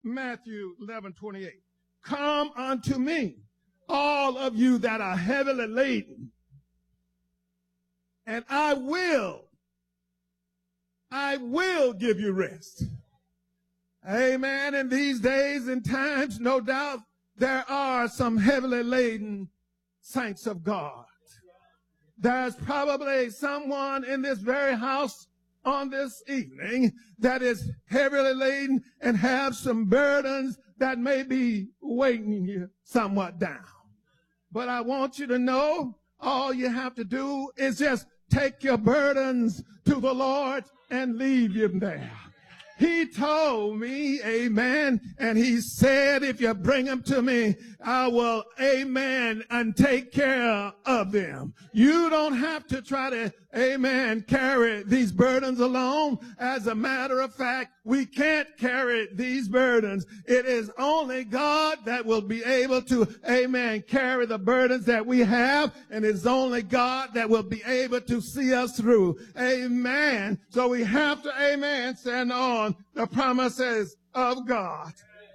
Matthew 11:28. Come unto me, all of you that are heavily laden, and I will give you rest. Amen. In these days and times, no doubt, there are some heavily laden saints of God. There's probably someone in this very house on this evening that is heavily laden and have some burdens that may be weighing you somewhat down. But I want you to know all you have to do is just take your burdens to the Lord and leave them there. He told me, amen, and he said, if you bring them to me, I will, amen, and take care of them. You don't have to try to, amen, carry these burdens alone. As a matter of fact, we can't carry these burdens. It is only God that will be able to, amen, carry the burdens that we have, and it's only God that will be able to see us through. Amen. So we have to, amen, stand on the promises of God.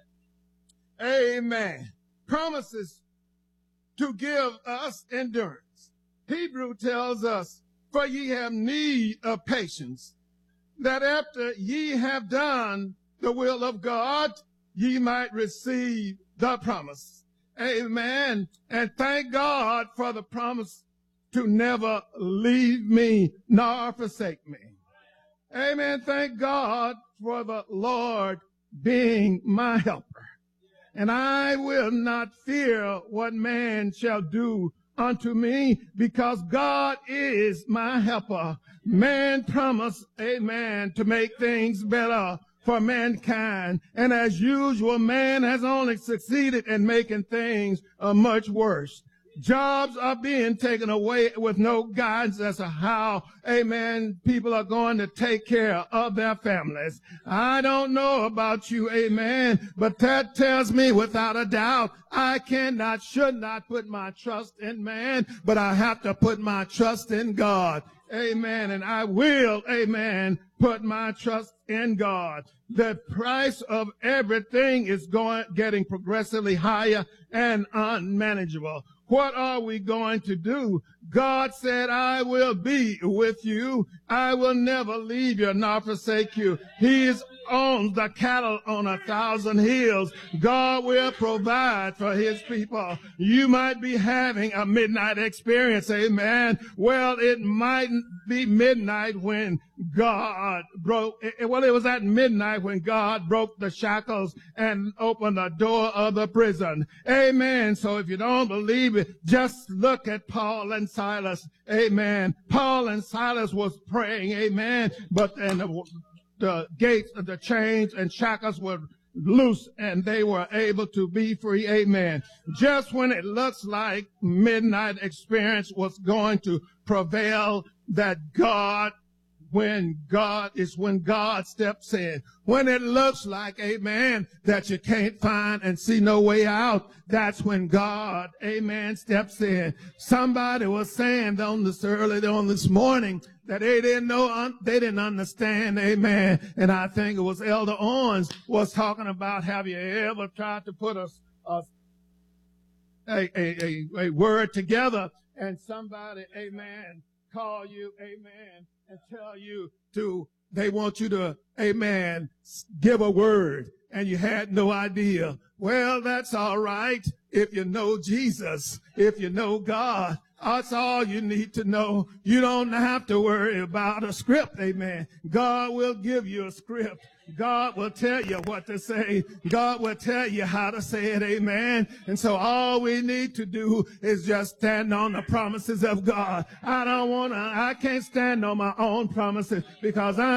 Amen. Promises to give us endurance. Hebrew tells us, for ye have need of patience, that after ye have done the will of God, ye might receive the promise. Amen. And thank God for the promise to never leave me nor forsake me. Amen. Thank God for the Lord being my helper. And I will not fear what man shall do unto me, because God is my helper. Man promised, amen, to make things better for mankind. And as usual, man has only succeeded in making things much worse. Jobs are being taken away with no guidance as to how, amen, people are going to take care of their families. I don't know about you, amen, but that tells me without a doubt I should not put my trust in man, but I have to put my trust in God. Amen. And I will, amen, put my trust in God. The price of everything is getting progressively higher and unmanageable. What are we going to do? God said, I will be with you. I will never leave you nor forsake you. He owns the cattle on 1,000 hills. God will provide for his people. You might be having a midnight experience, amen. Well, it might be midnight when God it was at midnight when God broke the shackles and opened the door of the prison. Amen. So if you don't believe it, just look at Paul and Silas. Amen. Paul and Silas was praying. Amen. But then the gates of the chains and shackles were loose and they were able to be free. Amen. Just when it looks like midnight experience was going to prevail, that when God steps in. When it looks like, amen, that you can't find and see no way out, that's when God, amen, steps in. Somebody was saying early on this morning that they didn't understand, amen. And I think it was Elder Owens was talking about, have you ever tried to put a word together and somebody, amen, call you, amen, and tell you they want you to, amen, give a word, and you had no idea. Well, that's all right if you know Jesus, if you know God. That's all you need to know. You don't have to worry about a script, amen. God will give you a script. God will tell you what to say. God will tell you how to say it, amen. And so all we need to do is just stand on the promises of God. I can't stand on my own promises because